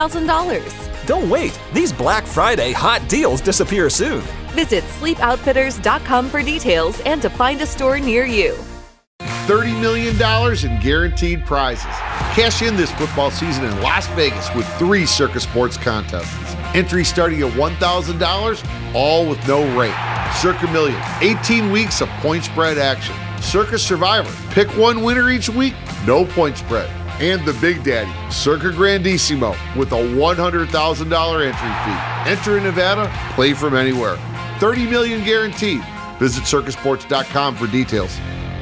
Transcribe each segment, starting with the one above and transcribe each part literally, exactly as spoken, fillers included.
thousand dollars. Don't wait. These Black Friday hot deals disappear soon. Visit sleep outfitters dot com for details and to find a store near you. thirty million dollars in guaranteed prizes. Cash in this football season in Las Vegas with three Circa Sports contests. Entry starting at one thousand dollars, all with no rate. Circa Million, eighteen weeks of point spread action. Circa Survivor, pick one winner each week, no point spread. And the Big Daddy, Circa Grandissimo, with a one hundred thousand dollars entry fee. Enter in Nevada, play from anywhere. thirty million dollars guaranteed. Visit circa sports dot com for details.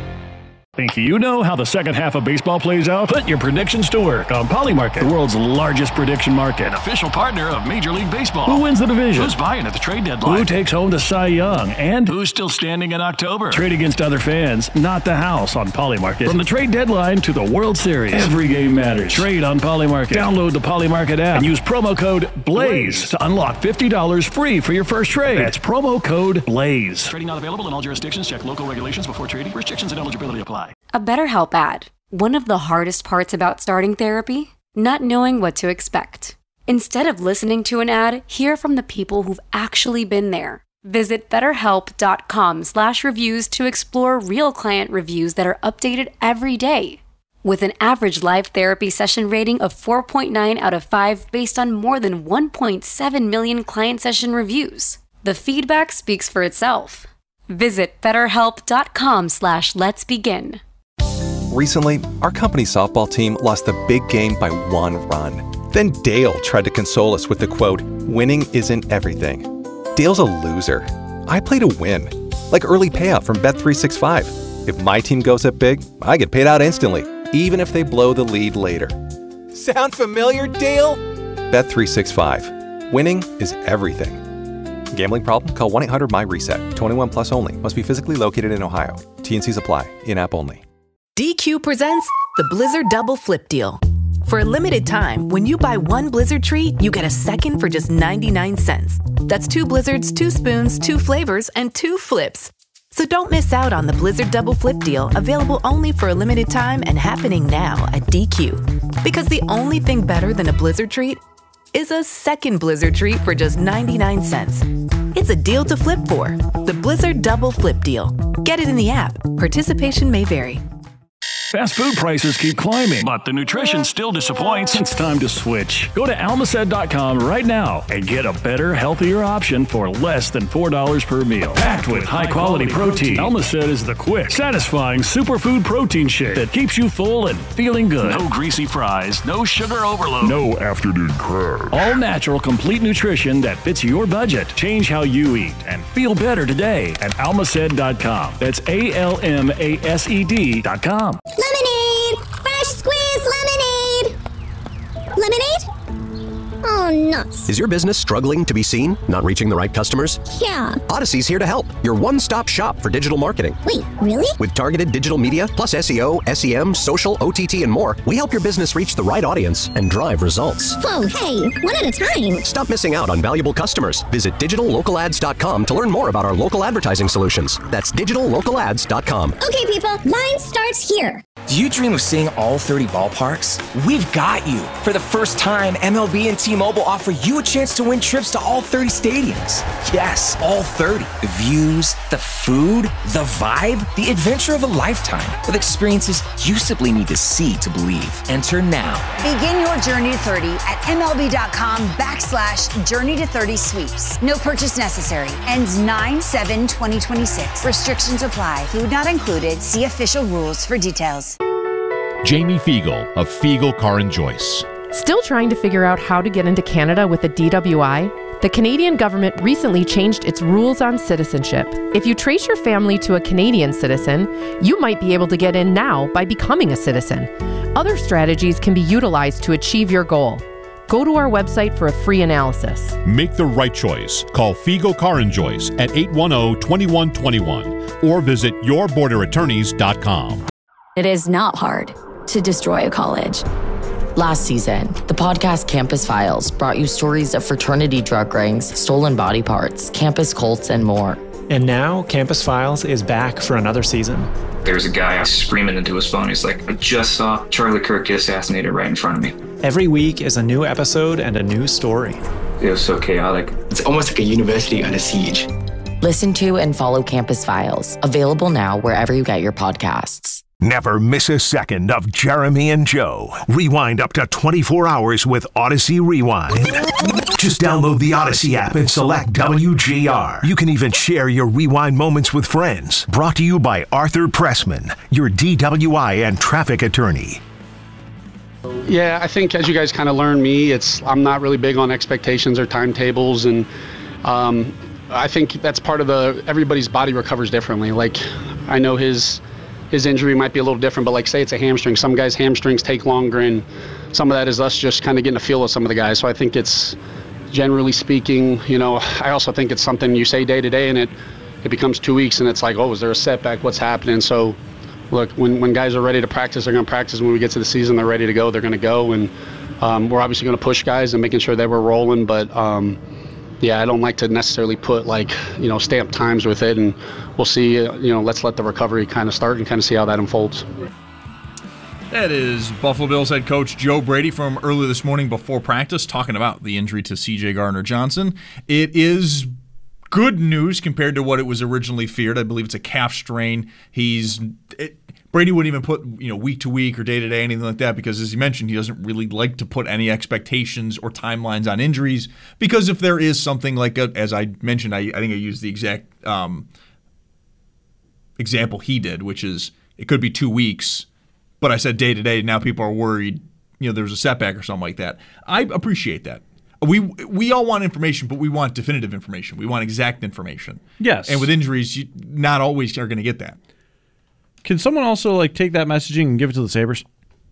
Think you know how the second half of baseball plays out? Put your predictions to work on Polymarket, the world's largest prediction market. An official partner of Major League Baseball. Who wins the division? Who's buying at the trade deadline? Who takes home the Cy Young? And who's still standing in October? Trade against other fans, not the house on Polymarket. From the trade deadline to the World Series, every game matters. Trade on Polymarket. Download the Polymarket app and use promo code BLAZE to unlock fifty dollars free for your first trade. That's promo code BLAZE. Trading not available in all jurisdictions. Check local regulations before trading. Restrictions and eligibility apply. A BetterHelp ad. One of the hardest parts about starting therapy? Not knowing what to expect. Instead of listening to an ad, hear from the people who've actually been there. Visit betterhelp.com slash reviews to explore real client reviews that are updated every day. With an average live therapy session rating of four point nine out of five based on more than one point seven million client session reviews. The feedback speaks for itself. Visit betterhelp.com slash let's begin. Recently, our company softball team lost the big game by one run. Then Dale tried to console us with the quote, "Winning isn't everything." Dale's a loser. I play to win. Like early payout from Bet three sixty-five. If my team goes up big, I get paid out instantly, even if they blow the lead later. Sound familiar, Dale? Bet three sixty-five. Winning is everything. Gambling problem? Call one eight hundred M Y reset. twenty-one plus only. Must be physically located in Ohio. T N Cs apply. In-app only. D Q presents the Blizzard Double Flip Deal. For a limited time, when you buy one Blizzard treat, you get a second for just ninety-nine cents. That's two Blizzards, two spoons, two flavors, and two flips. So don't miss out on the Blizzard Double Flip Deal, available only for a limited time and happening now at D Q. Because the only thing better than a Blizzard treat is a second Blizzard treat for just ninety-nine cents. It's a deal to flip for. The Blizzard Double Flip Deal. Get it in the app. Participation may vary. Fast food prices keep climbing, but the nutrition still disappoints. It's time to switch. Go to almacet dot com right now and get a better, healthier option for less than four dollars per meal. Packed with high-quality protein, Almacet is the quick, satisfying superfood protein shake that keeps you full and feeling good. No greasy fries, no sugar overload, no afternoon crash. All natural, complete nutrition that fits your budget. Change how you eat and feel better today at almacet dot com. That's A L M A S E D dot com. Lemonade! Fresh squeezed lemonade! Lemonade? Oh, nuts. Is your business struggling to be seen? Not reaching the right customers? Yeah. Odyssey's here to help. Your one-stop shop for digital marketing. Wait, really? With targeted digital media, plus S E O, S E M, social, O T T, and more, we help your business reach the right audience and drive results. Whoa, hey, one at a time. Stop missing out on valuable customers. Visit digital local ads dot com to learn more about our local advertising solutions. That's digital local ads dot com. Okay, people, mine starts here. Do you dream of seeing all thirty ballparks? We've got you. For the first time, M L B and T-Mobile offer you a chance to win trips to all thirty stadiums. Yes, all thirty. The views, the food, the vibe, the adventure of a lifetime with experiences you simply need to see to believe. Enter now. Begin your journey to thirty at M L B dot com backslash journey to thirty sweeps. No purchase necessary. Ends nine seven twenty twenty-six. Restrictions apply. Food not included. See official rules for details. Jamie Fiegel of Fiegel Car and Joyce. Still trying to figure out how to get into Canada with a D W I? The Canadian government recently changed its rules on citizenship. If you trace your family to a Canadian citizen, you might be able to get in now by becoming a citizen. Other strategies can be utilized to achieve your goal. Go to our website for a free analysis. Make the right choice. Call Fiegel Car and Joyce at eight one zero, two one two one or visit your border attorneys dot com. It is not hard to destroy a college. Last season, the podcast Campus Files brought you stories of fraternity drug rings, stolen body parts, campus cults, and more. And now, Campus Files is back for another season. There's a guy screaming into his phone. He's like, I just saw Charlie Kirk get assassinated right in front of me. Every week is a new episode and a new story. It was so chaotic. It's almost like a university under siege. Listen to and follow Campus Files, available now wherever you get your podcasts. Never miss a second of Jeremy and Joe. Rewind up to twenty-four hours with Odyssey Rewind. Just download the Odyssey app and select W G R. You can even share your rewind moments with friends. Brought to you by Arthur Pressman, your D W I and traffic attorney. Yeah, I think as you guys kind of learn me, it's I'm not really big on expectations or timetables, and um, I think that's part of the everybody's body recovers differently. Like I know his his injury might be a little different, but like say it's a hamstring. Some guys' hamstrings take longer, and some of that is us just kind of getting a feel of some of the guys. So I think it's generally speaking, you know, I also think it's something you say day to day, and it it becomes two weeks, and it's like, oh, is there a setback? What's happening? So. Look, when, when guys are ready to practice, they're going to practice. When we get to the season, they're ready to go. They're going to go, and um, we're obviously going to push guys and making sure that we're rolling. But um, yeah, I don't like to necessarily put like you know stamp times with it, and we'll see. Uh, you know, let's let the recovery kind of start and kind of see how that unfolds. That is Buffalo Bills head coach Joe Brady from earlier this morning before practice, talking about the injury to C J Gardner-Johnson. It is good news compared to what it was originally feared. I believe it's a calf strain. He's it, Brady wouldn't even put you know week to week or day to day anything like that because, as you mentioned, he doesn't really like to put any expectations or timelines on injuries because if there is something like a, as I mentioned, I, I think I used the exact um, example he did, which is it could be two weeks, but I said day to day. Now people are worried. You know, there's a setback or something like that. I appreciate that. We we all want information, but we want definitive information. We want exact information. Yes. And with injuries, you not always are going to get that. Can someone also like take that messaging and give it to the Sabres?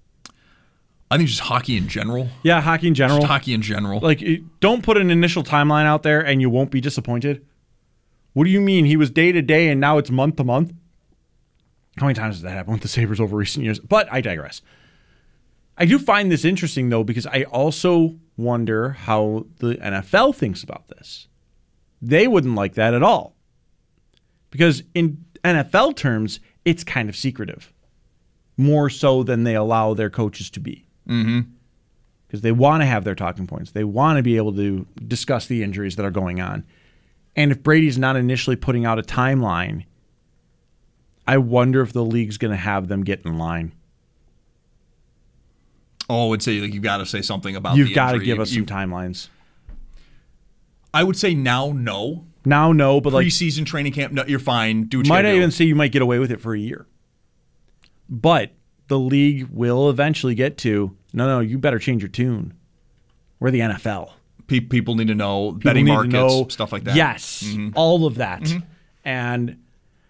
I think just hockey in general. Yeah, hockey in general. Just hockey in general. Like, don't put an initial timeline out there and you won't be disappointed. What do you mean he was day to day and now it's month to month? How many times has that happened with the Sabres over recent years? But I digress. I do find this interesting, though, because I also wonder how the N F L thinks about this. They wouldn't like that at all. Because in N F L terms, it's kind of secretive. More so than they allow their coaches to be. Mm-hmm. Because they want to have their talking points. They want to be able to discuss the injuries that are going on. And if Brady's not initially putting out a timeline, I wonder if the league's going to have them get in line. Oh, I would say like you've got to say something about You've the got to injury. give us you, some timelines. I would say now, no. Now, no, but like preseason training camp, no, you're fine. Do what you might gotta I do. even say you might get away with it for a year. But the league will eventually get to, no, no, you better change your tune. We're the N F L. Pe- people need to know People betting need markets, to know, stuff like that. Yes, Mm-hmm. all of that. Mm-hmm. And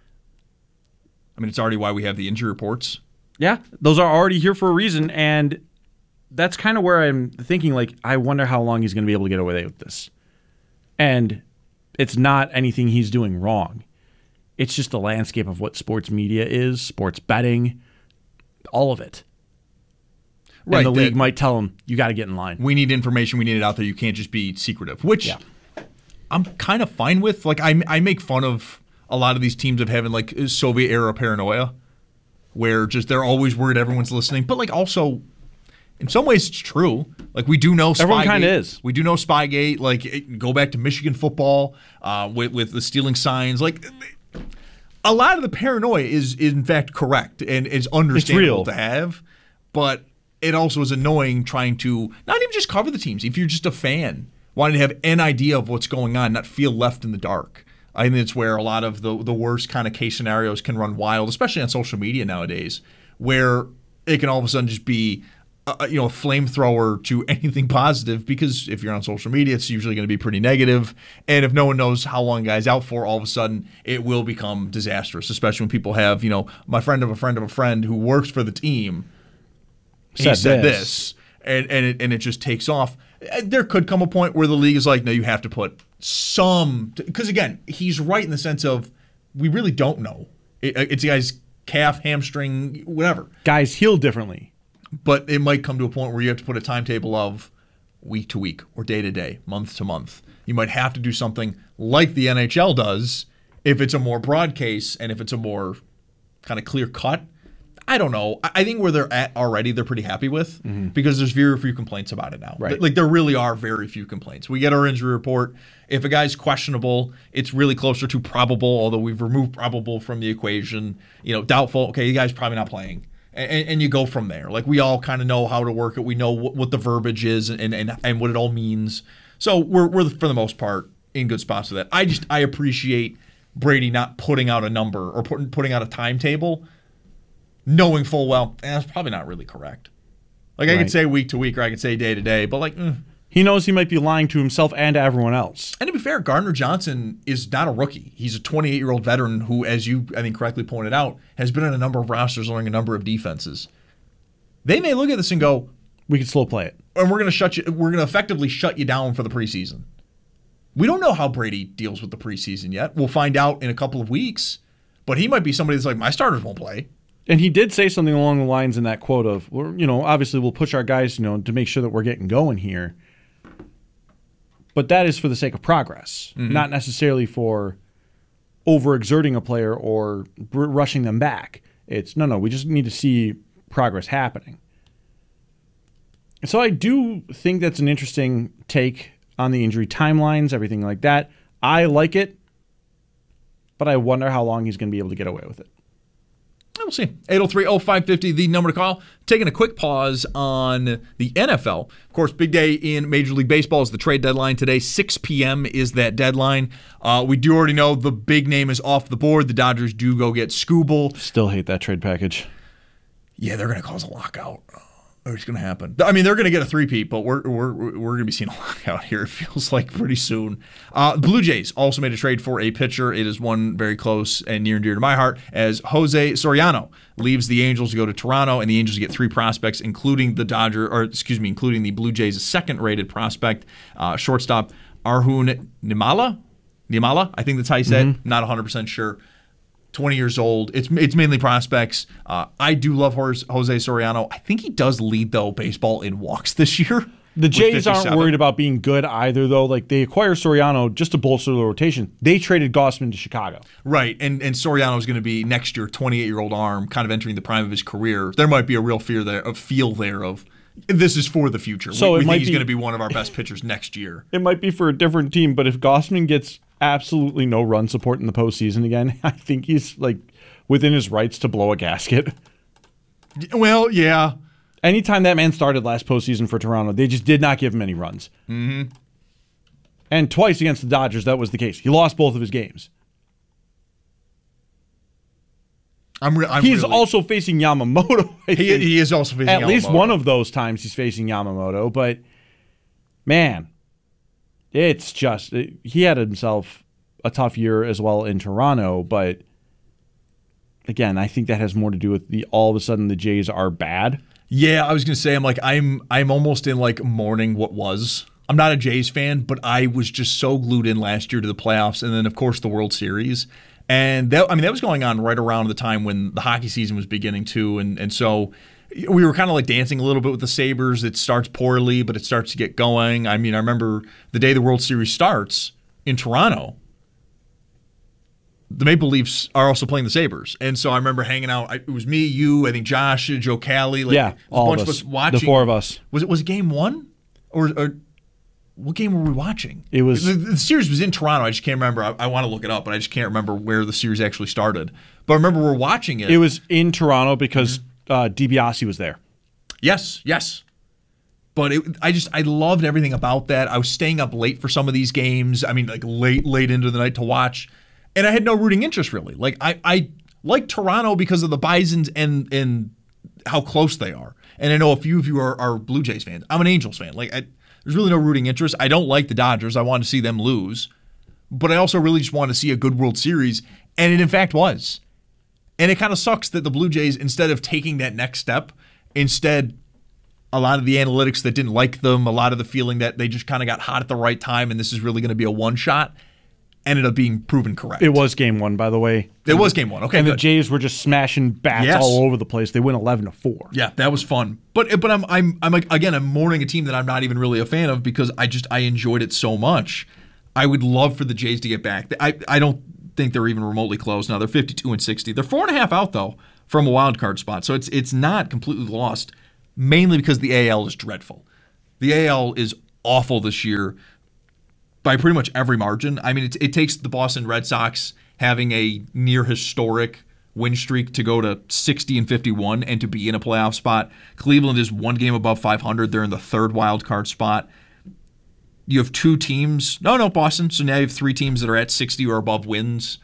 I mean, it's already why we have the injury reports. Yeah, those are already here for a reason, and that's kind of where I'm thinking, like, I wonder how long he's going to be able to get away with this. And it's not anything he's doing wrong. It's just the landscape of what sports media is, sports betting, all of it. Right, and the league that- might tell him, you got to get in line. We need information. We need it out there. You can't just be secretive, which Yeah. I'm kind of fine with. Like, I, I make fun of a lot of these teams of having, like, Soviet-era paranoia, where just they're always worried everyone's listening. But, like, also, in some ways, it's true. Like, we do know Spygate. Everyone kinda is. We do know Spygate. Like, it, go back to Michigan football uh, with, with the stealing signs. Like, a lot of the paranoia is, is in fact, correct and is understandable real. to have. But it also is annoying trying to not even just cover the teams. If you're just a fan, wanting to have an idea of what's going on, not feel left in the dark. I think it's where a lot of the, the worst kind of case scenarios can run wild, especially on social media nowadays, where it can all of a sudden just be a, you know, a flamethrower to anything positive, because if you're on social media, it's usually going to be pretty negative. And if no one knows how long a guy's out for, all of a sudden it will become disastrous, especially when people have, you know, my friend of a friend of a friend who works for the team, he Said said this. this, and, and, it, and it just takes off. There could come a point where the league is like, no, you have to put some, because again, he's right in the sense of we really don't know. It, it's a guy's calf, hamstring, whatever. Guys heal differently. But it might come to a point where you have to put a timetable of week to week or day to day, month to month. You might have to do something like the N H L does if it's a more broad case, and if it's a more kind of clear cut. I don't know. I think where they're at already, they're pretty happy with mm-hmm. because there's very few complaints about it now. Right. Like there really are very few complaints. We get our injury report. If a guy's questionable, it's really closer to probable, although we've removed probable from the equation. You know, doubtful, okay, the guy's probably not playing. And, and you go from there. Like we all kind of know how to work it. We know what, what the verbiage is and, and, and what it all means. So we're, we're, for the most part, in good spots with that. I just, I appreciate Brady not putting out a number or put, putting out a timetable knowing full well, eh, that's probably not really correct. Like, right. I could say week to week or I could say day to day, but like, mm. he knows he might be lying to himself and to everyone else. And to be fair, Gardner Johnson is not a rookie. He's a twenty-eight-year-old veteran who, as you, I think, correctly pointed out, has been on a number of rosters learning a number of defenses. They may look at this and go, we can slow play it. And we're going to shut you, we're going to effectively shut you down for the preseason. We don't know how Brady deals with the preseason yet. We'll find out in a couple of weeks, but he might be somebody that's like, my starters won't play. And he did say something along the lines in that quote of, you know, obviously we'll push our guys, you know, to make sure that we're getting going here. But that is for the sake of progress, mm-hmm. not necessarily for overexerting a player or br- rushing them back. It's, no, no, we just need to see progress happening. So I do think that's an interesting take on the injury timelines, everything like that. I like it, but I wonder how long he's going to be able to get away with it. We'll see. eight oh three oh five fifty, the number to call. Taking a quick pause on the N F L. Of course, big day in Major League Baseball is the trade deadline today. six p.m. is that deadline. Uh, we do already know the big name is off the board. The Dodgers do go get Skubal. Still hate that trade package. Yeah, they're going to cause a lockout. It's going to happen. I mean, they're going to get a three-peat, but we're we're we're going to be seeing a lockout here. It feels like pretty soon. Uh, the Blue Jays also made a trade for a pitcher. It is one very close and near and dear to my heart, as Jose Soriano leaves the Angels to go to Toronto, and the Angels get three prospects, including the Dodger, or excuse me, including the Blue Jays' second-rated prospect, uh, shortstop Arjun Nimala. Nimala, I think that's how you say mm-hmm. it. Not one hundred percent sure. twenty years old. It's it's mainly prospects. Uh, I do love Jose Soriano. I think he does lead, though, baseball in walks this year. The Jays aren't worried about being good either, though. Like, they acquire Soriano just to bolster the rotation. They traded Gausman to Chicago. Right, and and Soriano is going to be next year, twenty-eight-year-old arm, kind of entering the prime of his career. There might be a real fear there, a feel there of this is for the future. So we it we might think he's be, going to be one of our best pitchers next year. It might be for a different team, but if Gausman gets absolutely no run support in the postseason again, I think he's like within his rights to blow a gasket. Well, yeah. Anytime that man started last postseason for Toronto, they just did not give him any runs. Mm-hmm. And twice against the Dodgers, that was the case. He lost both of his games. I'm re- I'm he's really... also facing Yamamoto. He, he is also facing At Yamamoto. At least one of those times he's facing Yamamoto. But, man, it's just, it, he had himself a tough year as well in Toronto. But, again, I think that has more to do with the all of a sudden the Jays are bad. Yeah, I was going to say, I'm like, I'm I'm almost in like mourning what was. I'm not a Jays fan, but I was just so glued in last year to the playoffs and then, of course, the World Series. And that, I mean, that was going on right around the time when the hockey season was beginning too. And, and so we were kind of like dancing a little bit with the Sabres. It starts poorly, but it starts to get going. I mean, I remember the day the World Series starts in Toronto, the Maple Leafs are also playing the Sabres. And so I remember hanging out. It was me, you, I think Josh, Joe Cali. Like, yeah, all a bunch of us. Of us watching. The four of us. Was it was it game one? Or, or what game were we watching? It was the, the series was in Toronto. I just can't remember. I, I want to look it up, but I just can't remember where the series actually started. But I remember we're watching it. It was in Toronto because mm-hmm. uh, DiBiase was there. Yes, yes. But it, I just I loved everything about that. I was staying up late for some of these games. I mean, like late, late into the night to watch. And I had no rooting interest, really. Like, I, I like Toronto because of the Bisons and and how close they are. And I know a few of you are, are Blue Jays fans. I'm an Angels fan. Like, I, there's really no rooting interest. I don't like the Dodgers. I want to see them lose. But I also really just want to see a good World Series. And it, in fact, was. And it kind of sucks that the Blue Jays, instead of taking that next step, instead, a lot of the analytics that didn't like them, a lot of the feeling that they just kind of got hot at the right time and this is really going to be a one-shot, ended up being proven correct. It was game one, by the way. It was game one. Okay, and good. The Jays were just smashing bats yes. all over the place. They win eleven to four. Yeah, that was fun. But but I'm I'm I'm again I'm mourning a team that I'm not even really a fan of because I just I enjoyed it so much. I would love for the Jays to get back. I I don't think they're even remotely close now. They're fifty-two and sixty. They're four and a half out though from a wild card spot. So it's it's not completely lost, mainly because the A L is dreadful. The A L is awful this year by pretty much every margin. I mean, it, it takes the Boston Red Sox having a near historic win streak to go to sixty and fifty-one and to be in a playoff spot. Cleveland is one game above five hundred. They're in the third wild card spot. You have two teams. No, no, Boston. So now you have three teams that are at sixty or above wins.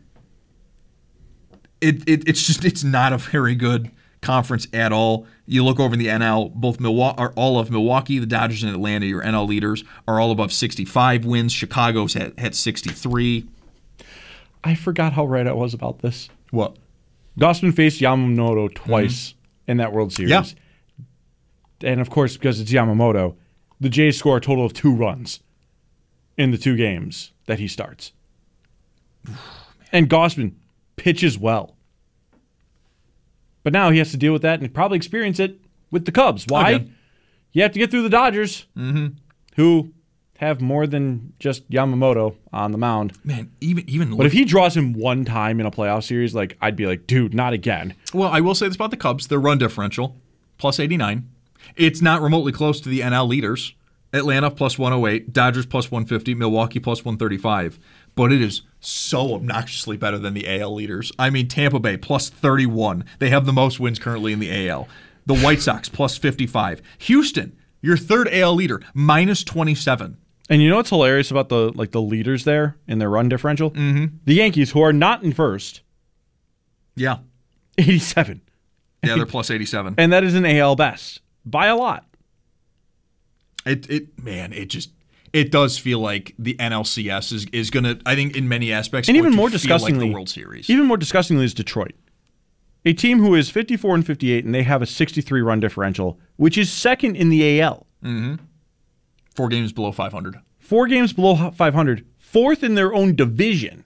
It, it it's just it's not a very good conference at all. You look over in the N L, both Milwaukee, or all of Milwaukee, the Dodgers, and Atlanta, your N L leaders, are all above sixty-five wins. Chicago's at, at sixty-three. I forgot how right I was about this. What? Gausman faced Yamamoto twice mm-hmm. in that World Series. Yeah. And, of course, because it's Yamamoto, the Jays score a total of two runs in the two games that he starts. And Gausman pitches well. But now he has to deal with that and probably experience it with the Cubs. Why? Okay. You have to get through the Dodgers, mm-hmm. who have more than just Yamamoto on the mound. Man, even even. But look, if he draws him one time in a playoff series, like I'd be like, dude, not again. Well, I will say this about the Cubs: their run differential plus eighty-nine. It's not remotely close to the N L leaders. Atlanta plus one oh eight, Dodgers plus one fifty, Milwaukee plus one thirty-five. But it is so obnoxiously better than the A L leaders. I mean, Tampa Bay plus thirty-one. They have the most wins currently in the A L. The White Sox plus fifty-five. Houston, your third A L leader, minus twenty-seven. And you know what's hilarious about the like the leaders there in their run differential? Mm-hmm. The Yankees, who are not in first. Yeah. eighty-seven. Yeah, they're plus eighty-seven. And that is an A L best by a lot. It it man, it just it does feel like the N L C S is, is going to, I think, in many aspects, and even more feel disgustingly, like the World Series. Even more disgustingly is Detroit, a team who is fifty-four and fifty-eight, and they have a sixty-three run differential, which is second in the A L. Mm-hmm. Four games below five hundred. Four games below five hundred. Fourth in their own division.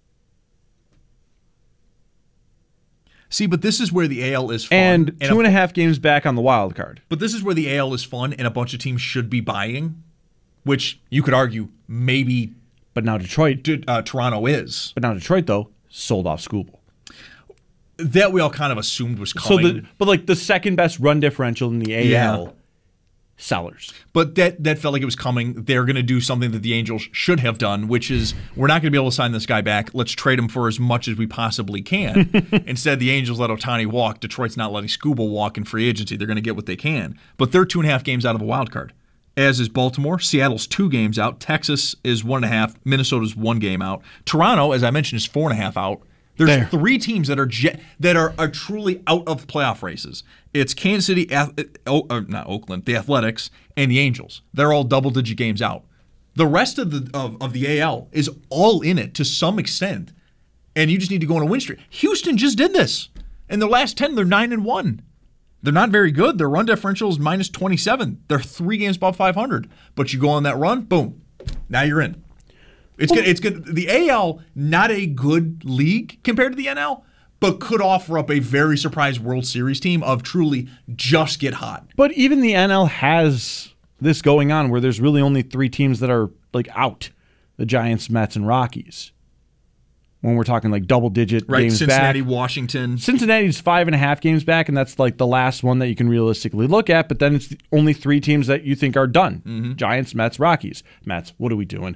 See, but this is where the A L is fun. And, and two a, and a half games back on the wild card. But this is where the A L is fun and a bunch of teams should be buying, which you could argue maybe. But now Detroit. Uh, Toronto is. But now Detroit, though, sold off Skubal. That we all kind of assumed was coming. So the, but like the second best run differential in the A L. Yeah. Sellers. But that that felt like it was coming. They're going to do something that the Angels should have done, which is we're not going to be able to sign this guy back. Let's trade him for as much as we possibly can. Instead, the Angels let Ohtani walk. Detroit's not letting Skubal walk in free agency. They're going to get what they can. But they're two and a half games out of a wild card, as is Baltimore. Seattle's two games out. Texas is one and a half. Minnesota's one game out. Toronto, as I mentioned, is four and a half out. There's there. three teams that are je- that are, are truly out of playoff races. It's Kansas City, oh, or not Oakland, the Athletics, and the Angels. They're all double-digit games out. The rest of the of, of the A L is all in it to some extent, and you just need to go on a win streak. Houston just did this. In their last ten, they're nine and one. They're not very good. Their run differential is minus twenty-seven. They're three games above five hundred. But you go on that run, boom, now you're in. It's good. It's good. The A L, not a good league compared to the N L, but could offer up a very surprise World Series team of truly just get hot. But even the N L has this going on where there's really only three teams that are like out: the Giants, Mets, and Rockies. When we're talking like double-digit right, games Cincinnati, back. Washington. Cincinnati's five and a half games back, and that's like the last one that you can realistically look at. But then it's the only three teams that you think are done: mm-hmm. Giants, Mets, Rockies. Mets, what are we doing?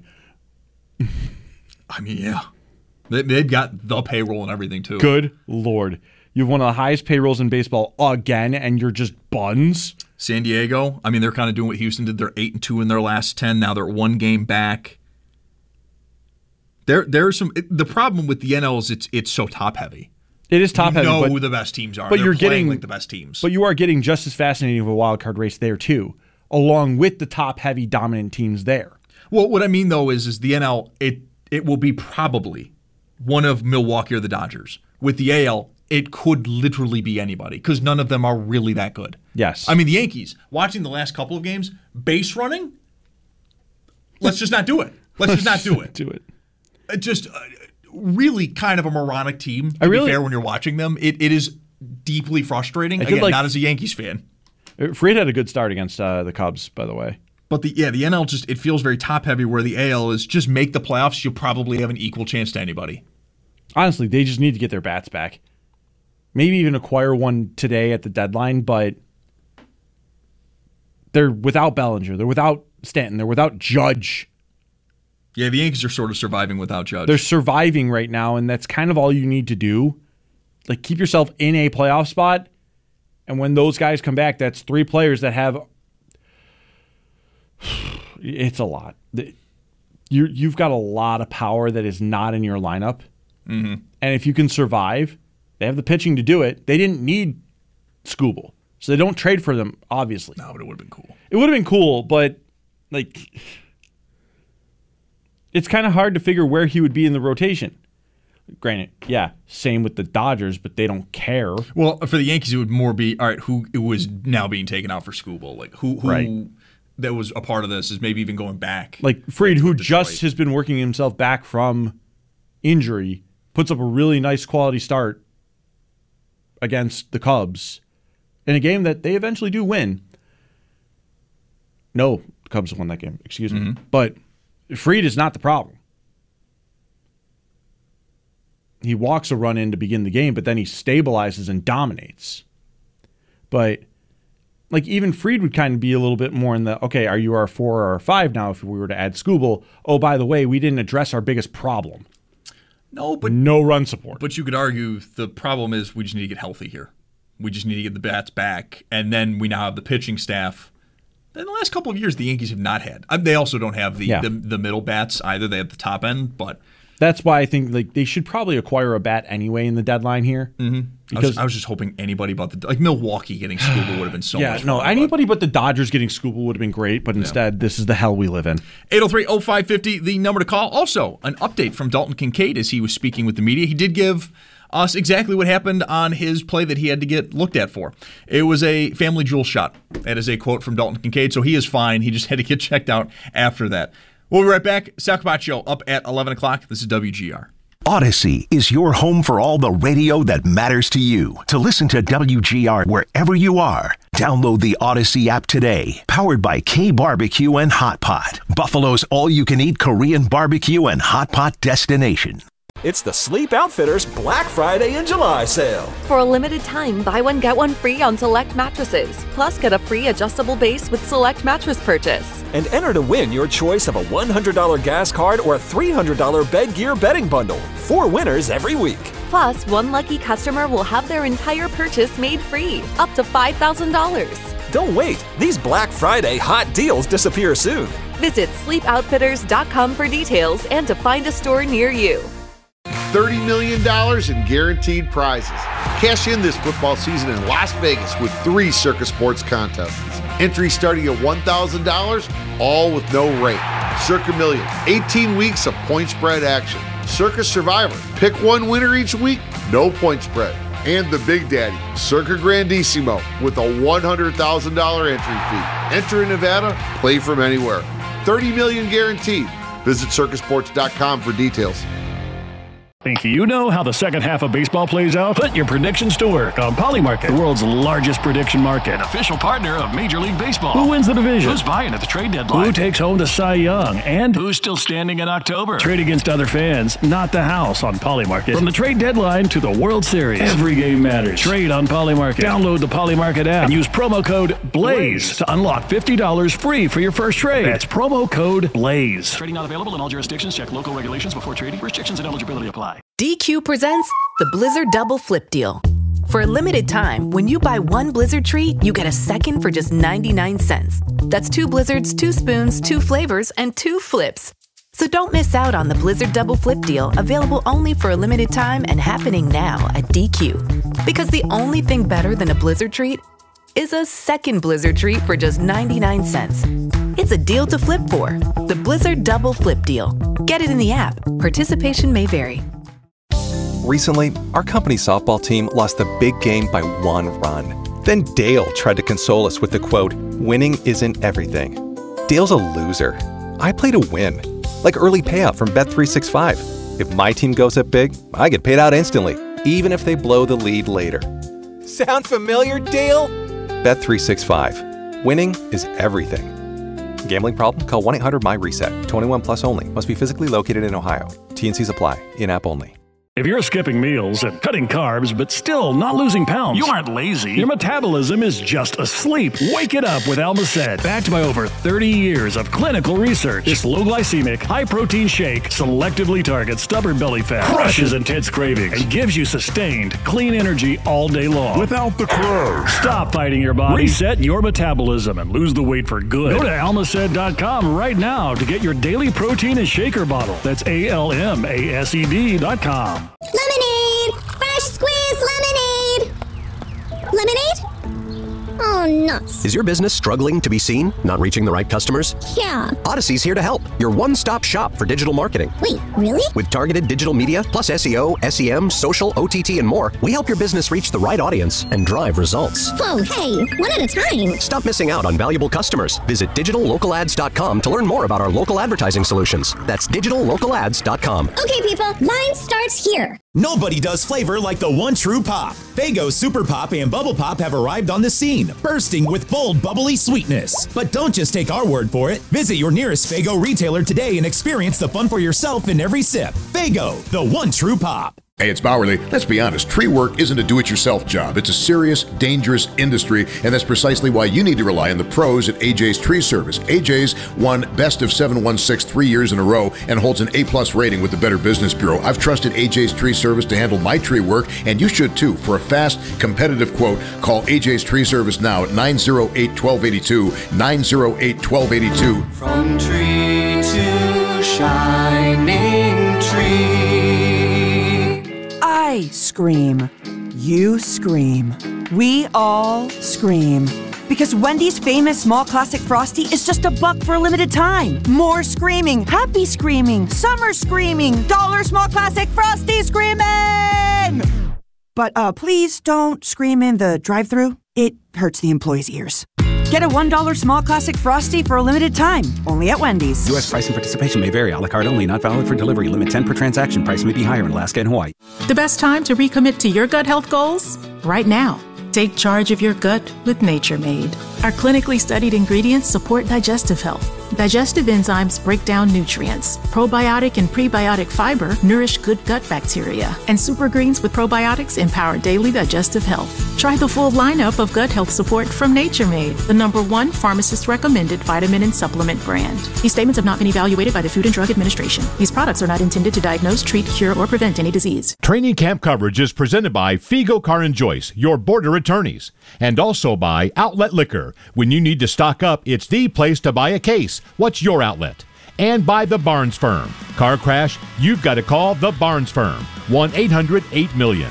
I mean, yeah. They, they've got the payroll and everything, too. Good Lord. You have one of the highest payrolls in baseball again, and you're just buns? San Diego, I mean, they're kind of doing what Houston did. They're eight and two in their last ten. Now they're one game back. There, there's some. It, the problem with the N L is it's it's so top-heavy. It is top-heavy. You know but, who the best teams are. But they're you're playing getting like the best teams. But you are getting just as fascinating of a wild card race there, too, along with the top-heavy dominant teams there. Well, what I mean, though, is, is the N L, it it will be probably one of Milwaukee or the Dodgers. With the A L, it could literally be anybody because none of them are really that good. Yes. I mean, the Yankees, watching the last couple of games, base running, let's just not do it. Let's just not do it. do it. it just uh, really kind of a moronic team, to I really, be fair, when you're watching them. It It is deeply frustrating. Again, like, not as a Yankees fan. Fried had a good start against uh, the Cubs, by the way. But the yeah, the N L just it feels very top heavy, where the A L is just make the playoffs. You'll probably have an equal chance to anybody. Honestly, they just need to get their bats back. maybe even acquire one today at the deadline, but they're without Bellinger. They're without Stanton. They're without Judge. Yeah, the Yankees are sort of surviving without Judge. They're surviving right now, and that's kind of all you need to do. Like, keep yourself in a playoff spot, and when those guys come back, that's three players that have... It's a lot. You, you've got a lot of power that is not in your lineup. Mm-hmm. And if you can survive, they have the pitching to do it. They didn't need Skubal, so they don't trade for them, obviously. No, but it would have been cool. It would have been cool, but like, it's kind of hard to figure where he would be in the rotation. Granted, yeah, same with the Dodgers, but they don't care. Well, for the Yankees, it would more be, all right, who it was now being taken out for Skubal? Like, who, who Right. that was a part of this is maybe even going back. Like Fried, who just has been working himself back from injury, puts up a really nice quality start against the Cubs in a game that they eventually do win. No, the Cubs won that game, excuse me. Mm-hmm. But Fried is not the problem. He walks a run in to begin the game, but then he stabilizes and dominates. But like even Fried would kind of be a little bit more in the, okay, are you our four or our five now if we were to add Skubal? Oh, by the way, we didn't address our biggest problem. No, but no run support. But you could argue the problem is we just need to get healthy here. We just need to get the bats back, and then we now have the pitching staff. In the last couple of years, the Yankees have not had. I mean, they also don't have the, Yeah. the the middle bats either. They have the top end, but That's why I think like they should probably acquire a bat anyway in the deadline here. Mm-hmm. I, was, I was just hoping anybody but the like Milwaukee getting Skubal would have been so yeah, much no, fun. anybody but the Dodgers getting Skubal would have been great, but instead, this is the hell we live in. eight oh three oh five five oh, the number to call. Also, an update from Dalton Kincaid as he was speaking with the media. He did give us exactly what happened on his play that he had to get looked at for. It was a family jewel shot. That is a quote from Dalton Kincaid, so he is fine. He just had to get checked out after that. We'll be right back. Sal Kabat Show up at eleven o'clock. This is W G R. Odyssey is your home for all the radio that matters to you. To listen to W G R wherever you are, download the Odyssey app today. Powered by K Barbecue and Hot Pot, Buffalo's all-you-can-eat Korean barbecue and hot pot destination. It's the Sleep Outfitters Black Friday and July sale. For a limited time, buy one, get one free on select mattresses. Plus, get a free adjustable base with select mattress purchase. And enter to win your choice of a one hundred dollars gas card or a three hundred dollars bed gear bedding bundle. Four winners every week. Plus, one lucky customer will have their entire purchase made free, up to five thousand dollars. Don't wait. These Black Friday hot deals disappear soon. Visit sleep outfitters dot com for details and to find a store near you. thirty million dollars in guaranteed prizes. Cash in this football season in Las Vegas with three Circa Sports contests. Entry starting at one thousand dollars, all with no rate. Circa Million, eighteen weeks of point spread action. Circa Survivor, pick one winner each week, no point spread. And the Big Daddy, Circa Grandissimo, with a one hundred thousand dollars entry fee. Enter in Nevada, play from anywhere. thirty million dollars guaranteed. Visit circa sports dot com for details. Think you know how the second half of baseball plays out? Put your predictions to work on Polymarket, the world's largest prediction market. Official partner of Major League Baseball. Who wins the division? Who's buying at the trade deadline? Who takes home the Cy Young? And who's still standing in October? Trade against other fans, not the house on Polymarket. From the trade deadline to the World Series, every game matters. Trade on Polymarket. Download the Polymarket app and use promo code BLAZE to unlock fifty dollars free for your first trade. That's promo code BLAZE. Trading not available in all jurisdictions. Check local regulations before trading. Restrictions and eligibility apply. D Q presents the Blizzard Double Flip Deal. For a limited time, when you buy one Blizzard treat, you get a second for just ninety-nine cents. That's two Blizzards, two spoons, two flavors, and two flips. So don't miss out on the Blizzard Double Flip Deal, available only for a limited time and happening now at D Q. Because the only thing better than a Blizzard treat is a second Blizzard treat for just ninety-nine cents. It's a deal to flip for. The Blizzard Double Flip Deal. Get it in the app. Participation may vary. Recently, our company softball team lost the big game by one run. Then Dale tried to console us with the quote, "Winning isn't everything." Dale's a loser. I play to win. Like early payout from Bet three sixty-five. If my team goes up big, I get paid out instantly, even if they blow the lead later. Sound familiar, Dale? Bet three sixty-five. Winning is everything. Gambling problem? Call one eight hundred M Y RESET. twenty-one plus only. Must be physically located in Ohio. T and C's apply. In-app only. If you're skipping meals and cutting carbs but still not losing pounds, you aren't lazy. Your metabolism is just asleep. Wake it up with Almacet. Backed by over thirty years of clinical research, this low-glycemic, high-protein shake selectively targets stubborn belly fat, crushes intense cravings, and gives you sustained, clean energy all day long. Without the crash. Stop fighting your body, reset your metabolism, and lose the weight for good. Go to almacet dot com right now to get your daily protein and shaker bottle. That's A L M A S E D dot com. Lemonade! Fresh squeeze lemonade! Lemonade? Oh, nuts. Is your business struggling to be seen? Not reaching the right customers? Yeah. Odyssey's here to help. Your one-stop shop for digital marketing. Wait, really? With targeted digital media, plus S E O, S E M, social, O T T, and more, we help your business reach the right audience and drive results. Whoa, hey, one at a time. Stop missing out on valuable customers. Visit digital local ads dot com to learn more about our local advertising solutions. That's digital local ads dot com. Okay, people, line starts here. Nobody does flavor like the one true pop. Faygo Super Pop and Bubble Pop have arrived on the scene, bursting with bold, bubbly sweetness. But don't just take our word for it. Visit your nearest Faygo retailer today and experience the fun for yourself in every sip. Faygo, the one true pop. Hey, it's Bowerly. Let's be honest, tree work isn't a do-it-yourself job. It's a serious, dangerous industry, and that's precisely why you need to rely on the pros at A J's Tree Service. A J's won Best of seven one six three years in a row and holds an A-plus rating with the Better Business Bureau. I've trusted A J's Tree Service to handle my tree work, and you should too. For a fast, competitive quote, call A J's Tree Service now at nine oh eight, one two eight two, nine oh eight, one two eight two. From tree to shining tree. I scream. You scream. We all scream. Because Wendy's famous small classic Frosty is just a buck for a limited time. More screaming, happy screaming, summer screaming, dollar small classic Frosty screaming! But uh, please don't scream in the drive-thru. It hurts the employees' ears. Get a one dollar small classic Frosty for a limited time, only at Wendy's. U S price and participation may vary. A la carte only, not valid for delivery. Limit ten per transaction. Price may be higher in Alaska and Hawaii. The best time to recommit to your gut health goals? Right now. Take charge of your gut with Nature Made. Our clinically studied ingredients support digestive health. Digestive enzymes break down nutrients. Probiotic and prebiotic fiber nourish good gut bacteria. And super greens with probiotics empower daily digestive health. Try the full lineup of gut health support from Nature Made, the number one pharmacist-recommended vitamin and supplement brand. These statements have not been evaluated by the Food and Drug Administration. These products are not intended to diagnose, treat, cure, or prevent any disease. Training camp coverage is presented by Figo Car and Joyce, your border attorneys, and also by Outlet Liquor. When you need to stock up, it's the place to buy a case. What's your outlet? And by the Barnes Firm. Car crash? You've got to call the Barnes Firm. one eight hundred eight million.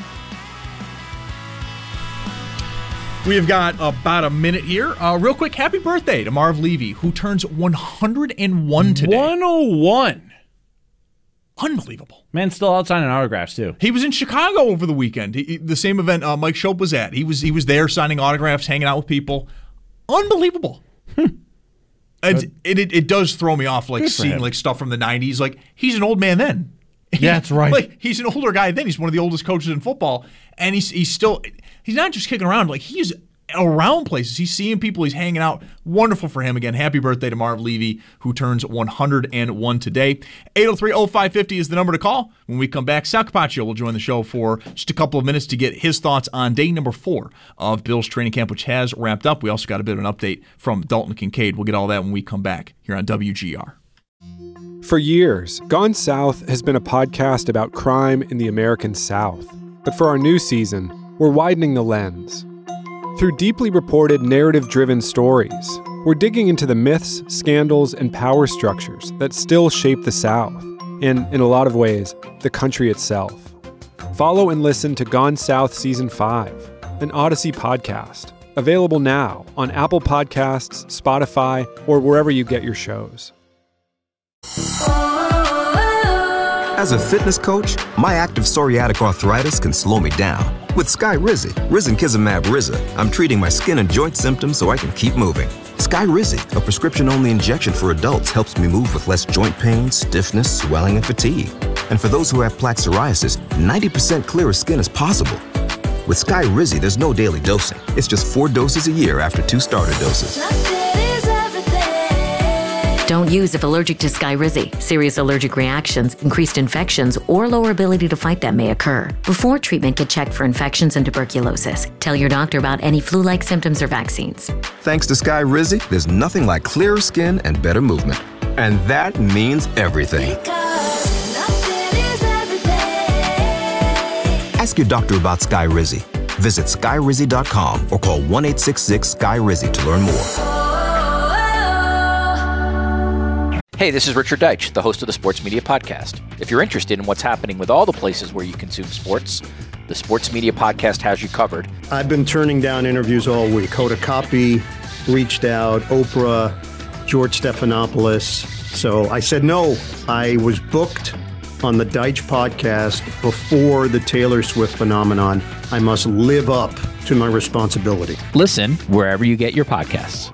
We've got about a minute here. Uh, real quick, happy birthday to Marv Levy, who turns one hundred one today. one oh one. Unbelievable. Man, still out signing autographs, too. He was in Chicago over the weekend. He, the same event uh, Mike Shope was at. He was he was there signing autographs, hanging out with people. Unbelievable. it, it, it it does throw me off, like seeing like stuff from the nineties. Like, he's an old man then. Yeah, that's right. Like, he's an older guy then. He's one of the oldest coaches in football, and he's he's still he's not just kicking around. Like, he's around places. He's seeing people. He's hanging out. Wonderful for him. Again, happy birthday to Marv Levy, who turns one hundred one today. eight oh three oh five five oh is the number to call. When we come back, Sal Capaccio will join the show for just a couple of minutes to get his thoughts on day number four of Bill's training camp, which has wrapped up. We also got a bit of an update from Dalton Kincaid. We'll get all that when we come back here on W G R. For years, Gone South has been a podcast about crime in the American South. But for our new season, we're widening the lens. Through deeply reported, narrative-driven stories, we're digging into the myths, scandals, and power structures that still shape the South, and, in a lot of ways, the country itself. Follow and listen to Gone South Season five, an Odyssey podcast, available now on Apple Podcasts, Spotify, or wherever you get your shows. As a fitness coach, my active psoriatic arthritis can slow me down. With Skyrizi, Risankizumab Riza, I'm treating my skin and joint symptoms so I can keep moving. Skyrizi, a prescription-only injection for adults, helps me move with less joint pain, stiffness, swelling, and fatigue. And for those who have plaque psoriasis, ninety percent clearer skin is possible. With Skyrizi, there's no daily dosing. It's just four doses a year after two starter doses. Don't use if allergic to Skyrizi. Serious allergic reactions, increased infections, or lower ability to fight them may occur. Before treatment, get checked for infections and tuberculosis. Tell your doctor about any flu-like symptoms or vaccines. Thanks to Skyrizi, there's nothing like clearer skin and better movement. And that means everything. Ask your doctor about Skyrizi. Visit skyrizi dot com or call one eight six six Sky Rizzy to learn more. Hey, this is Richard Deitch, the host of the Sports Media Podcast. If you're interested in what's happening with all the places where you consume sports, the Sports Media Podcast has you covered. I've been turning down interviews all week. Hoda Kotb reached out, Oprah, George Stephanopoulos. So I said no. I was booked on the Deitch podcast before the Taylor Swift phenomenon. I must live up to my responsibility. Listen wherever you get your podcasts.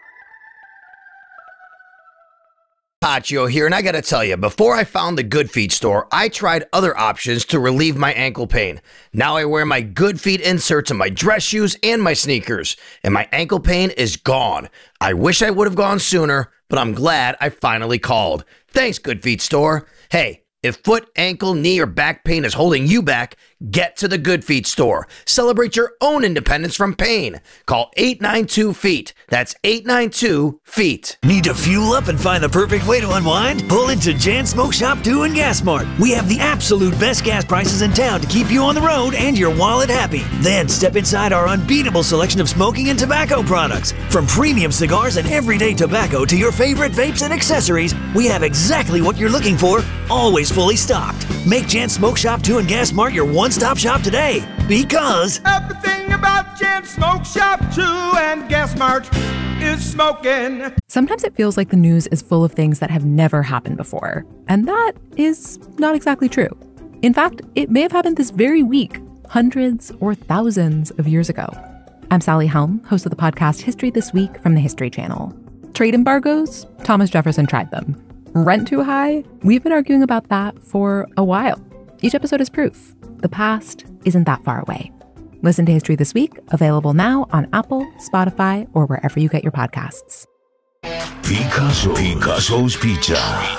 Paccio here, and I gotta tell you, before I found the Good Feet store, I tried other options to relieve my ankle pain. Now I wear my Good Feet inserts in my dress shoes and my sneakers, and my ankle pain is gone. I wish I would have gone sooner, but I'm glad I finally called. Thanks, Good Feet store. Hey, if foot, ankle, knee, or back pain is holding you back, get to the Good Feet store. Celebrate your own independence from pain. Call eight nine two feet. That's eight nine two feet. Need to fuel up and find the perfect way to unwind? Pull into Jan Smoke Shop two and Gas Mart. We have the absolute best gas prices in town to keep you on the road and your wallet happy. Then step inside our unbeatable selection of smoking and tobacco products. From premium cigars and everyday tobacco to your favorite vapes and accessories, we have exactly what you're looking for, always fully stocked. Make Jan Smoke Shop two and Gas Mart your one-stop shop today, because everything about Jan Smoke Shop two and Gas Mart is smoking. Sometimes it feels like the news is full of things that have never happened before, and that is not exactly true. In fact, it may have happened this very week, hundreds or thousands of years ago. I'm Sally Helm, host of the podcast History This Week from the History Channel. Trade embargoes? Thomas Jefferson tried them. Rent too high? We've been arguing about that for a while. Each episode is proof. The past isn't that far away. Listen to History This Week, available now on Apple, Spotify, or wherever you get your podcasts. Picasso, Picasso's Pizza.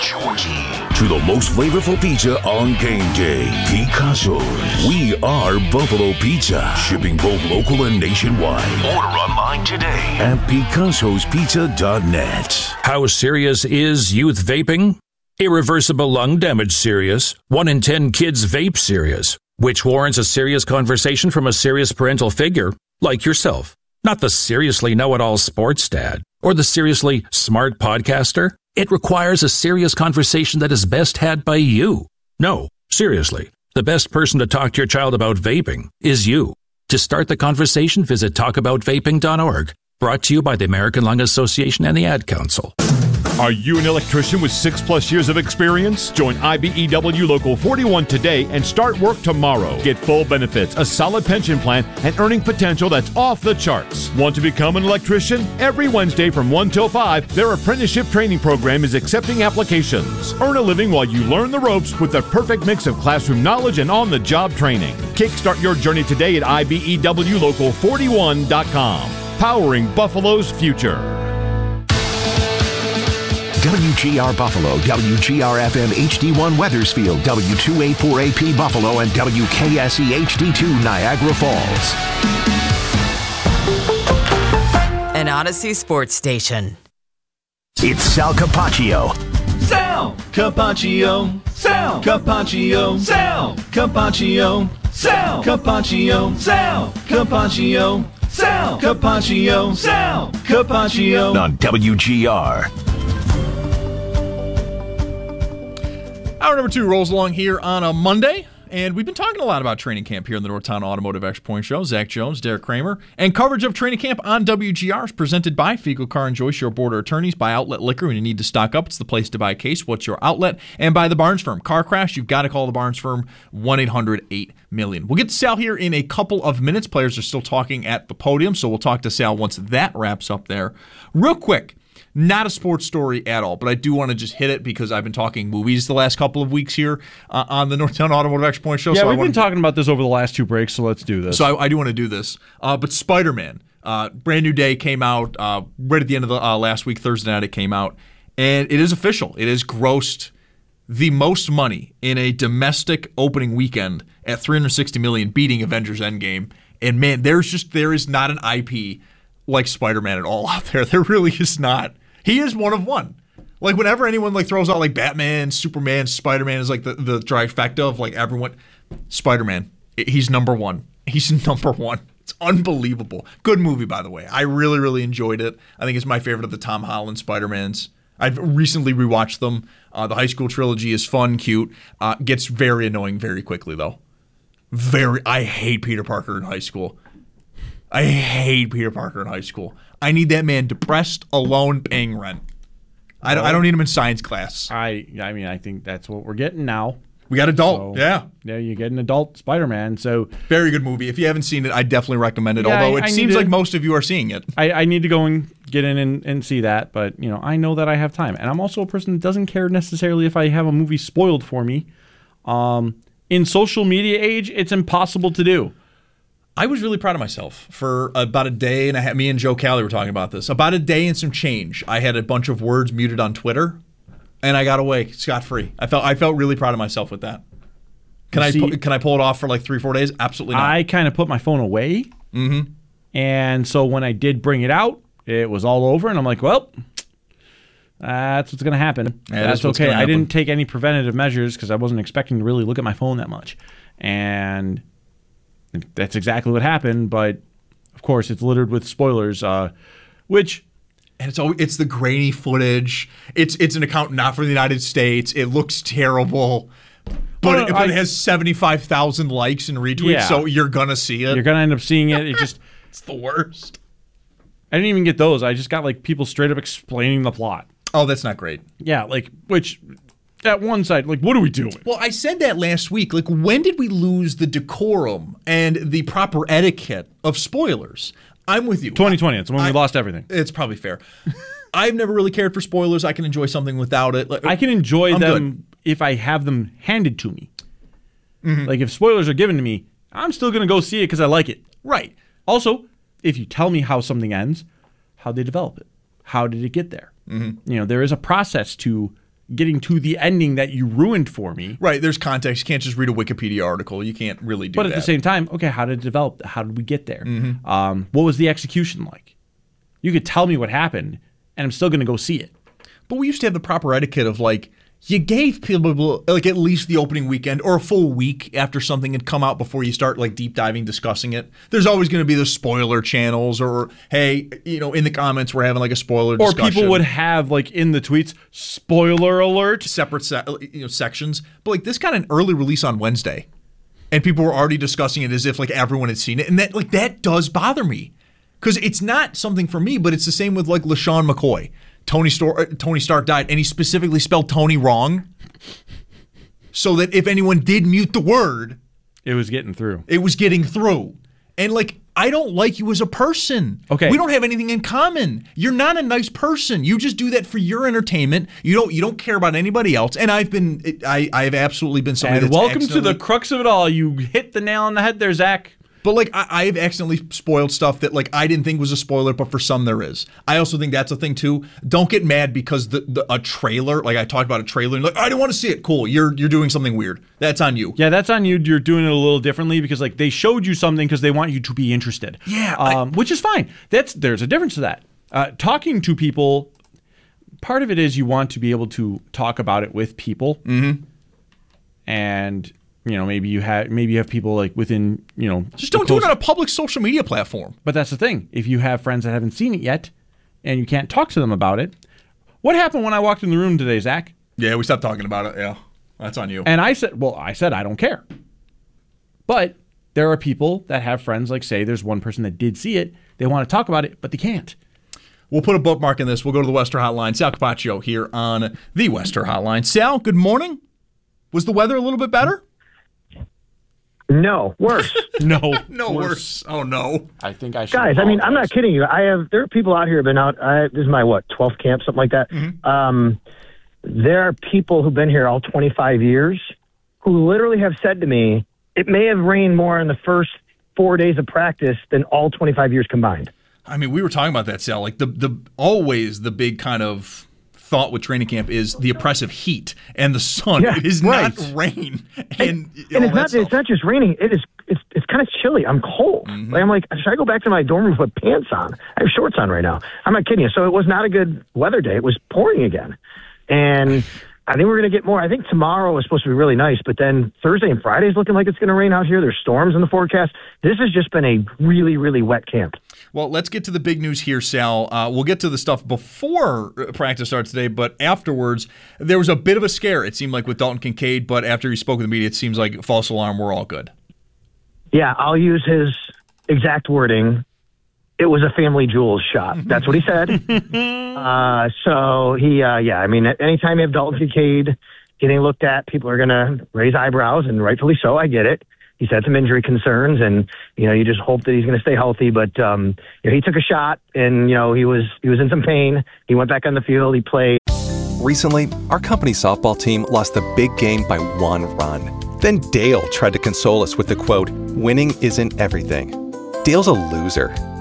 To the most flavorful pizza on game day. Picasso's. We are Buffalo Pizza. Shipping both local and nationwide. Order online today at Picassos Pizza dot net. How serious is youth vaping? Irreversible lung damage serious. One in ten kids vape serious. Which warrants a serious conversation from a serious parental figure, like yourself. Not the seriously know-it-all sports dad or the seriously smart podcaster. It requires a serious conversation that is best had by you. No, seriously, the best person to talk to your child about vaping is you. To start the conversation, visit talk about vaping dot org. Brought to you by the American Lung Association and the Ad Council. Are you an electrician with six plus years of experience? Join I B E W Local forty-one today and start work tomorrow. Get full benefits, a solid pension plan, and earning potential that's off the charts. Want to become an electrician? Every Wednesday from one till five, their apprenticeship training program is accepting applications. Earn a living while you learn the ropes with the perfect mix of classroom knowledge and on-the-job training. Kickstart your journey today at I B E W local forty-one dot com. Powering Buffalo's future. W G R Buffalo, W G R F M H D one Weathersfield, W two eighty-four A P Buffalo, and W K S E H D two Niagara Falls. An Odyssey sports station. It's Sal Capaccio. Sal Capaccio, Sal Capaccio, Sal Capaccio, Sal Capaccio, Sal Capaccio, Sal Capaccio, Sal Capaccio on W G R. Hour number two rolls along here on a Monday, and we've been talking a lot about training camp here in the Northtown Automotive Extra Point Show. Zach Jones, Derek Kramer, and coverage of training camp on W G R is presented by Fiegel Car and Joyce, your border attorneys, by Outlet Liquor. When you need to stock up, it's the place to buy a case. What's your outlet? And by the Barnes Firm. Car crash, you've got to call the Barnes Firm, one eight hundred eight million. We'll get to Sal here in a couple of minutes. Players are still talking at the podium, so we'll talk to Sal once that wraps up there. Real quick. Not a sports story at all, but I do want to just hit it because I've been talking movies the last couple of weeks here uh, on the Northtown Automotive Extra Point Show. Yeah, so we've I been to, talking about this over the last two breaks, so let's do this. So I, I do want to do this. Uh, but Spider-Man, uh, brand new day came out uh, right at the end of the uh, last week, Thursday night it came out. And it is official. It has grossed the most money in a domestic opening weekend at three hundred sixty million dollars, beating Avengers Endgame. And man, there's just there is not an I P like Spider-Man at all out there. There really is not. He is one of one. Like whenever anyone like throws out like Batman, Superman, Spider-Man is like the, the trifecta of like everyone. Spider-Man, he's number one. He's number one. It's unbelievable. Good movie, by the way. I really, really enjoyed it. I think it's my favorite of the Tom Holland Spider-Mans. I've recently rewatched them. Uh, the high school trilogy is fun, cute. Uh, gets very annoying very quickly, though. Very. I hate Peter Parker in high school. I hate Peter Parker in high school. I need that man depressed, alone, paying rent. I don't, I don't need him in science class. I I mean, I think that's what we're getting now. We got adult, So, yeah. Yeah, you get an adult Spider-Man. So Very good movie. If you haven't seen it, I definitely recommend it, Yeah, although I- it I need seems to- like most of you are seeing it. I, I need to go and get in and, and see that. But, you know, I know that I have time. And I'm also a person that doesn't care necessarily if I have a movie spoiled for me. Um, in social media age, it's impossible to do. I was really proud of myself for about a day and a half. Me and Joe Cali were talking about this. About a day and some change. I had a bunch of words muted on Twitter, and I got away scot-free. I felt I felt really proud of myself with that. Can You I see- pu- can I pull it off for like three, four days? Absolutely not. I kind of put my phone away. Mm-hmm. And so when I did bring it out, it was all over. And I'm like, well, that's what's going to happen. Yeah, that's that's what's okay. gonna I didn't happen. take any preventative measures because I wasn't expecting to really look at my phone that much. And that's exactly what happened. But, of course, it's littered with spoilers, uh, which... And it's always, it's the grainy footage. It's it's an account not from the United States. It looks terrible. But, Well, it, but I- it has seventy-five thousand likes and retweets, Yeah. so you're going to see it. You're going to end up seeing it. It just... It's the worst. I didn't even get those. I just got, like, people straight up explaining the plot. Oh, that's not great. Yeah, like, which... At one side, like, what are we doing? Well, I said that last week. Like, when did we lose the decorum and the proper etiquette of spoilers? I'm with you. twenty twenty. It's when I- we lost everything. It's probably fair. I've never really cared for spoilers. I can enjoy something without it. Like, I can enjoy I'm them good. if I have them handed to me. Mhm. Like if spoilers are given to me, I'm still going to go see it because I like it. Right. Also, if you tell me how something ends, how they develop it, how did it get there? Mm-hmm. You know, there is a process to getting to the ending that you ruined for me. Right. There's context. You can't just read a Wikipedia article. You can't really do But that. at the same time, okay, how did it develop? How did we get there? Mhm. Um, what was the execution like? You could tell me what happened, and I'm still going to go see it. But we used to have the proper etiquette of like, you gave people like at least the opening weekend or a full week after something had come out before you start like deep diving discussing it. There's always going to be the spoiler channels or, hey, you know, in the comments we're having like a spoiler Or discussion. people would have like in the tweets, spoiler alert. Separate se- you know, sections. But like this got an early release on Wednesday. And people were already discussing it as if like everyone had seen it. And that like that does bother me. Because it's not something for me, but it's the same with like LaShawn McCoy. Tony, Stor- uh, Tony Stark died, and he specifically spelled Tony wrong. So that if anyone did mute the word, it was getting through. It was getting through. And like, I don't like you as a person. Okay. We don't have anything in common. You're not a nice person. You just do that for your entertainment. You don't you don't care about anybody else. And I've been I I have absolutely been somebody And that's welcome to the accidentally- crux of it all. You hit the nail on the head there, Zach. But like I, I've accidentally spoiled stuff that like I didn't think was a spoiler, but for some there is. I also think that's a thing too. Don't get mad because the, the a trailer, like I talked about a trailer, and like I didn't want to see it. Cool, you're you're doing something weird. That's on you. Yeah, that's on you. You're doing it a little differently because like they showed you something because they want you to be interested. Yeah, um, which is fine. That's there's a difference to that. Uh, talking to people, part of it is you want to be able to talk about it with people, mm-hmm. and you know maybe you have maybe you have people like within you know Just don't do it on a public social media platform. But that's the thing. If you have friends that haven't seen it yet, and you can't talk to them about it, what happened when I walked in the room today, Zach? Yeah, we stopped talking about it. Yeah, that's on you. And I said, well, I said I don't care. But there are people that have friends, like say there's one person that did see it. They want to talk about it, but they can't. We'll put a bookmark in this. We'll go to the Wester Hotline. Sal Capaccio here on the Wester Hotline. Sal, good morning. Was the weather a little bit better? No, worse. no, no worse. Oh no. I think I should. Guys, I mean, I'm not kidding you. I have there are people out here who've been out. I, this is my what twelfth camp, something like that. Mm-hmm. Um, there are people who've been here all twenty-five years who literally have said to me, "It may have rained more in the first four days of practice than all twenty-five years combined." I mean, we were talking about that, Sal. Like the the always the big kind of thought with training camp is the oppressive heat and the sun. Yeah, it is right. not rain. And, And, and it's not it's not just raining. It is it's it's kind of chilly. I'm cold. Mm-hmm. Like, I'm like, should I go back to my dorm room with pants on? I have shorts on right now. I'm not kidding you. So it was not a good weather day. It was pouring again, and I think we're going to get more. I think tomorrow is supposed to be really nice, but then Thursday and Friday is looking like it's going to rain out here. There's storms in the forecast. This has just been a really, really wet camp. Well, let's get to the big news here, Sal. Uh, we'll get to the stuff before practice starts today, but afterwards, there was a bit of a scare, it seemed like, with Dalton Kincaid, but after he spoke with the media, it seems like false alarm, we're all good. Yeah, I'll use his exact wording. It was a family jewels shot. That's what he said. uh, so he, uh, yeah, I mean, anytime you have Dalton Kincaid getting looked at, people are going to raise eyebrows, and rightfully so. I get it. He's had some injury concerns, and you know, you just hope that he's going to stay healthy. But um, you know, he took a shot, and you know, he was he was in some pain. He went back on the field. He played. Recently, our company softball team lost a big game by one run. Then Dale tried to console us with the quote, "Winning isn't everything." Dale's a loser.